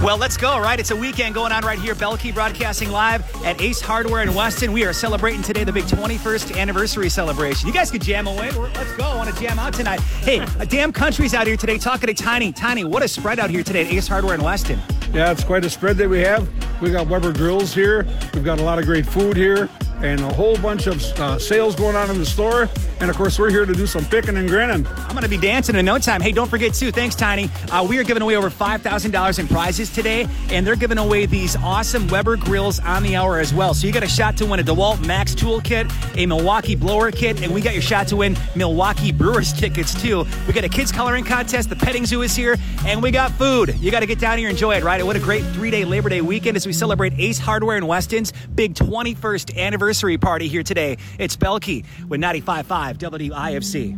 Well, let's go, right? It's a weekend going on right here. Belkey broadcasting live at Ace Hardware in Weston. We are celebrating today the big 21st anniversary celebration. You guys could jam away. Let's go. I want to jam out tonight. Hey, Damn Country's out here today talking to Tiny. Tiny, what a spread out here today at Ace Hardware in Weston. Yeah, it's quite a spread that we have. We got Weber Grills here. We've got a lot of great food here and a whole bunch of sales going on in the store. And, of course, we're here to do some picking and grinning. I'm going to be dancing in no time. Hey, don't forget, too, thanks, Tiny. We are giving away over $5,000 in prizes today, and they're giving away these awesome Weber Grills on the hour as well. So you got a shot to win a DeWalt Max Tool Kit, a Milwaukee Blower Kit, and we got your shot to win Milwaukee Brewers tickets, too. We got a kids coloring contest. The petting zoo is here, and we got food. You got to get down here and enjoy it, right? What a great 3-day Labor Day weekend as we celebrate Ace Hardware in Weston's big 21st anniversary party here today. It's Belkey with 95.5 WIFC.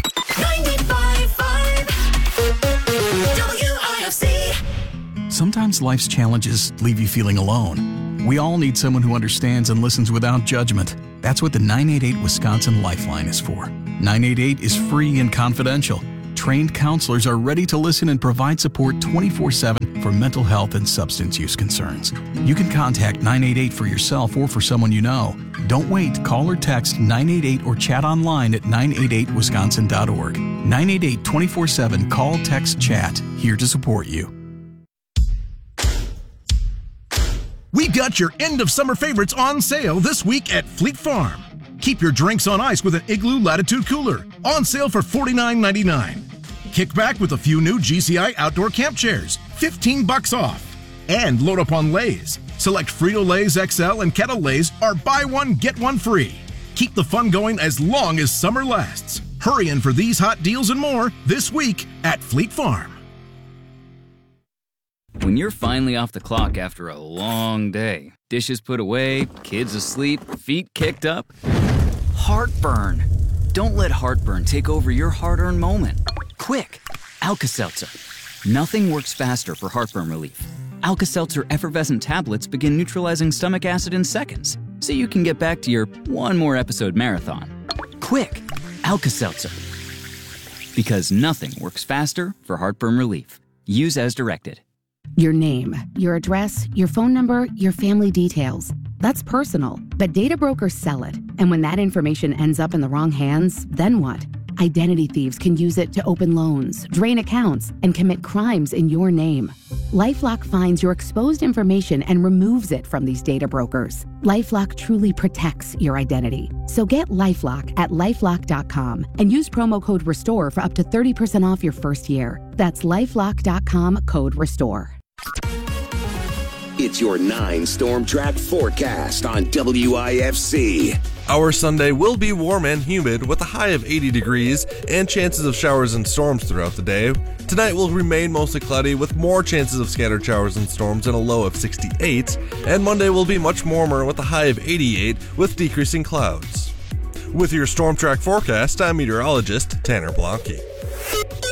95.5 WIFC. Sometimes life's challenges leave you feeling alone. We all need someone who understands and listens without judgment. That's what the 988 Wisconsin Lifeline is for. 988 is free and confidential. Trained counselors are ready to listen and provide support 24/7 for mental health and substance use concerns. You can contact 988 for yourself or for someone you know. Don't wait. Call or text 988 or chat online at 988wisconsin.org. 988 24/7. Call, text, chat. Here to support you. We've got your end of summer favorites on sale this week at Fleet Farm. Keep your drinks on ice with an Igloo Latitude Cooler, on sale for $49.99. Kick back with a few new GCI outdoor camp chairs, $15 off. And load up on Lay's. Select Frito-Lay's XL and Kettle Lay's are buy one, get one free. Keep the fun going as long as summer lasts. Hurry in for these hot deals and more this week at Fleet Farm. When you're finally off the clock after a long day, dishes put away, kids asleep, feet kicked up, heartburn. Don't let heartburn take over your hard-earned moment. Quick, Alka-Seltzer. Nothing works faster for heartburn relief. Alka-Seltzer effervescent tablets begin neutralizing stomach acid in seconds, so you can get back to your one more episode marathon. Quick, Alka-Seltzer. Because nothing works faster for heartburn relief. Use as directed. Your name, your address, your phone number, your family details. That's personal, but data brokers sell it. And when that information ends up in the wrong hands, then what? Identity thieves can use it to open loans, drain accounts, and commit crimes in your name. LifeLock finds your exposed information and removes it from these data brokers. LifeLock truly protects your identity. So get LifeLock at LifeLock.com and use promo code RESTORE for up to 30% off your first year. That's LifeLock.com, code RESTORE. It's your 9 Storm Track forecast on WIFC. Our Sunday will be warm and humid with a high of 80 degrees and chances of showers and storms throughout the day. Tonight will remain mostly cloudy with more chances of scattered showers and storms and a low of 68. And Monday will be much warmer with a high of 88 with decreasing clouds. With your Storm Track forecast, I'm meteorologist Tanner Blanke.